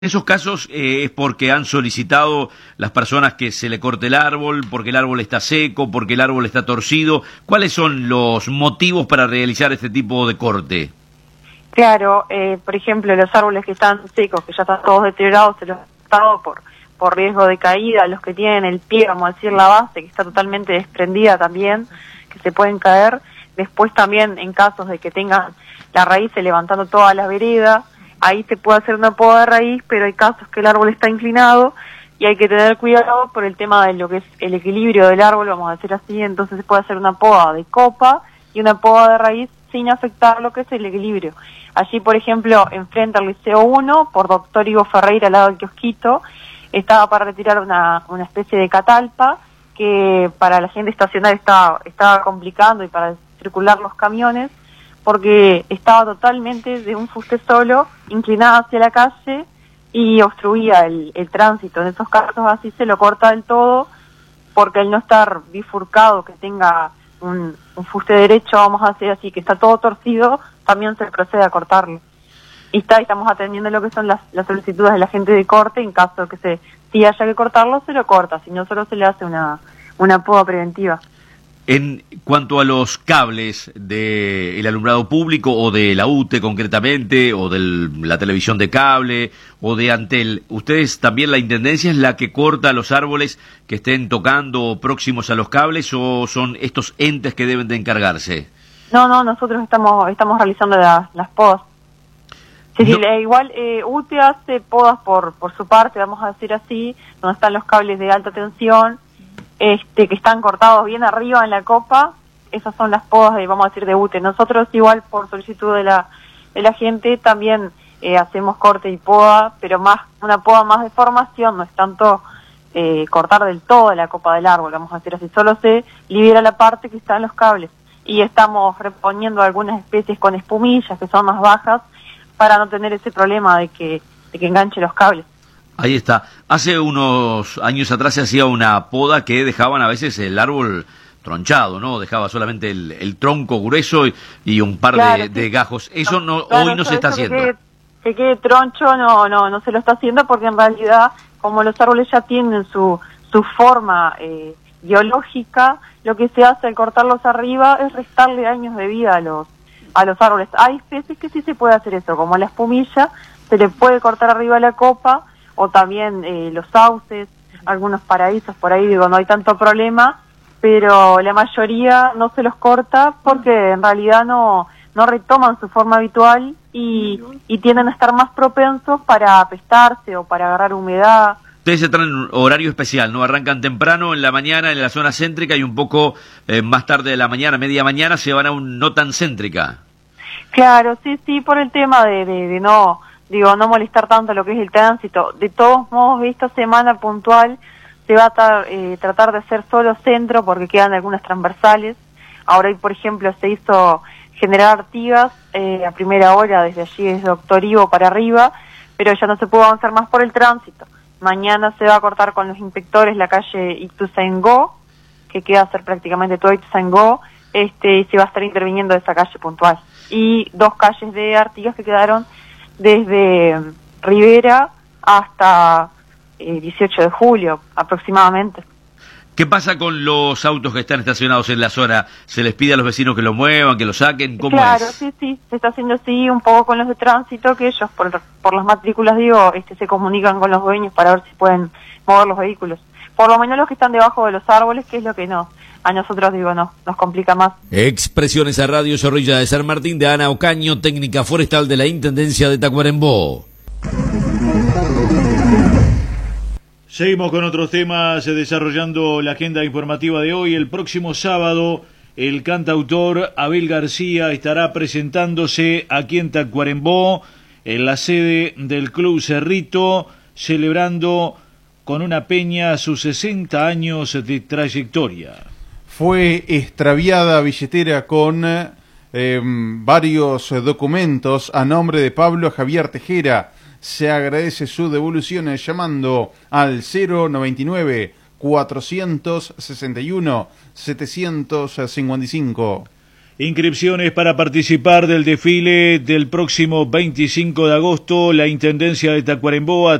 En esos casos es porque han solicitado las personas que se le corte el árbol, porque el árbol está seco, porque el árbol está torcido. ¿Cuáles son los motivos para realizar este tipo de corte? Claro, por ejemplo, los árboles que están secos, que ya están todos deteriorados, se los han cortado por riesgo de caída, los que tienen el pie, vamos a decir, la base, que está totalmente desprendida también, que se pueden caer. Después también en casos de que tengan la raíz levantando toda la vereda, ahí se puede hacer una poda de raíz, pero hay casos que el árbol está inclinado y hay que tener cuidado por el tema de lo que es el equilibrio del árbol, vamos a decir así. Entonces se puede hacer una poda de copa y una poda de raíz sin afectar lo que es el equilibrio. Allí, por ejemplo, enfrente al Liceo 1, por Doctor Ivo Ferreira, al lado del kiosquito, estaba para retirar una especie de catalpa que para la gente estacionaria estaba complicando y para circular los camiones, porque estaba totalmente de un fuste solo, inclinada hacia la calle y obstruía el tránsito. En esos casos así se lo corta del todo, porque al no estar bifurcado, que tenga un fuste derecho, vamos a decir así, que está todo torcido, también se procede a cortarlo. Y estamos atendiendo lo que son las solicitudes de la gente de corte, en caso de que si haya que cortarlo, se lo corta, si no solo se le hace una poda preventiva. En cuanto a los cables del alumbrado público o de la UTE concretamente, o de la televisión de cable o de Antel, ¿ustedes también, la Intendencia es la que corta los árboles que estén tocando próximos a los cables, o son estos entes que deben de encargarse? No, nosotros estamos realizando las podas. Sí, no. Igual UTE hace podas por su parte, vamos a decir así, donde están los cables de alta tensión, que están cortados bien arriba en la copa. Esas son las podas vamos a decir, de UTE. Nosotros igual, por solicitud de la gente, también hacemos corte y poda, pero una poda más de formación, no es tanto cortar del todo la copa del árbol, vamos a decir así, solo se libera la parte que está en los cables. Y estamos reponiendo algunas especies con espumillas que son más bajas, para no tener ese problema de que enganche los cables. Ahí está. Hace unos años atrás se hacía una poda que dejaban a veces el árbol tronchado, ¿no? Dejaba solamente el tronco grueso y un par de gajos. Eso hoy no se está haciendo. Que quede troncho no se lo está haciendo, porque en realidad, como los árboles ya tienen su forma biológica, lo que se hace al cortarlos arriba es restarle años de vida a los árboles. Hay especies que sí se puede hacer eso, como la espumilla, se le puede cortar arriba la copa, o también los sauces, algunos paraísos por ahí, no hay tanto problema, pero la mayoría no se los corta porque en realidad no retoman su forma habitual y tienden a estar más propensos para apestarse o para agarrar humedad. Ustedes están en un horario especial, ¿no? Arrancan temprano en la mañana en la zona céntrica y un poco más tarde de la mañana, media mañana, se van a un no tan céntrica. Claro, sí, por el tema de no molestar tanto lo que es el tránsito. De todos modos, esta semana puntual se va a tratar de hacer solo centro, porque quedan algunas transversales. Ahora hoy, por ejemplo, se hizo General Artigas a primera hora, desde allí, desde Doctor Ivo para arriba, pero ya no se pudo avanzar más por el tránsito. Mañana se va a cortar con los inspectores la calle Ituzaingó, que queda a ser prácticamente todo Ituzaingó, y se va a estar interviniendo esa calle puntual. Y dos calles de Artigas que quedaron desde Rivera hasta 18 de julio aproximadamente. ¿Qué pasa con los autos que están estacionados en la zona? ¿Se les pide a los vecinos que los muevan, que los saquen? ¿Cómo es? Claro, sí, se está haciendo así un poco con los de tránsito, que ellos por las matrículas, se comunican con los dueños para ver si pueden mover los vehículos. Por lo menos los que están debajo de los árboles, que es lo que a nosotros nos complica más. Expresiones a Radio Zorrilla de San Martín de Ana Ocaño, técnica forestal de la Intendencia de Tacuarembó. Seguimos con otros temas, desarrollando la agenda informativa de hoy. El próximo sábado, el cantautor Abel García estará presentándose aquí en Tacuarembó, en la sede del Club Cerrito, celebrando con una peña sus 60 años de trayectoria. Fue extraviada billetera con varios documentos a nombre de Pablo Javier Tejera. Se agradece su devolución llamando al 099 461 755. Inscripciones para participar del desfile del próximo 25 de agosto. La Intendencia de Tacuarembó